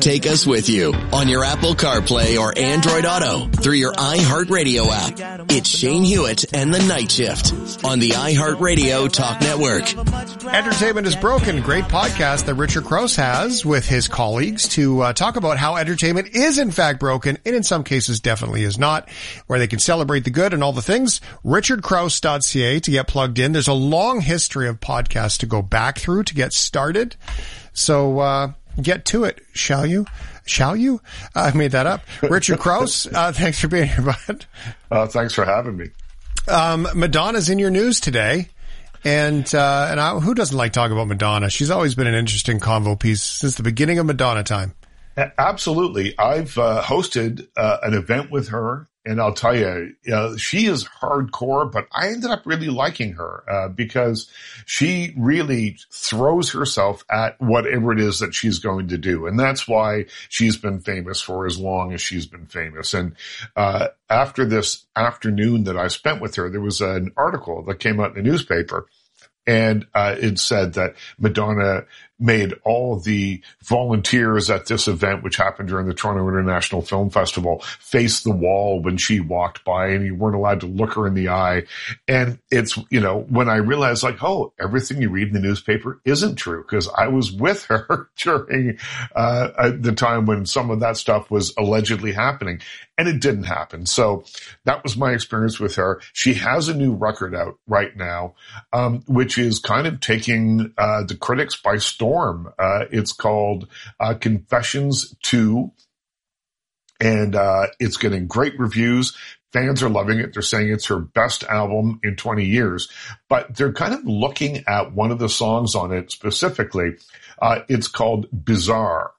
take us with you on your Apple CarPlay or Android Auto through your iHeartRadio app. It's Shane Hewitt and the Night Shift on the iHeartRadio Talk Network. Entertainment is Broken, great podcast that Richard Crouse has with his colleagues to talk about how entertainment is in fact broken, and in some cases definitely is not, where they can celebrate the good and all the things. RichardCrouse.ca to get plugged in. There's a long history of podcasts to go back through to get started. So get to it, shall you? Shall you? I made that up. Richard Crouse, thanks for being here, bud. Thanks for having me. Madonna's in your news today. And who doesn't like talking about Madonna? She's always been an interesting convo piece since the beginning of Madonna time. Absolutely. I've hosted an event with her, and I'll tell you, she is hardcore, but I ended up really liking her because she really throws herself at whatever it is that she's going to do. And that's why she's been famous for as long as she's been famous. And after this afternoon that I spent with her, there was an article that came out in the newspaper. And it said that Madonna made all the volunteers at this event, which happened during the Toronto International Film Festival, face the wall when she walked by, and you weren't allowed to look her in the eye. And it's, when I realized, like, oh, everything you read in the newspaper isn't true, because I was with her during the time when some of that stuff was allegedly happening, and it didn't happen. So that was my experience with her. She has a new record out right now, which is kind of taking the critics by storm. It's called Confessions 2, and it's getting great reviews. Fans are loving it. They're saying it's her best album in 20 years. But they're kind of looking at one of the songs on it specifically. It's called Bizarre.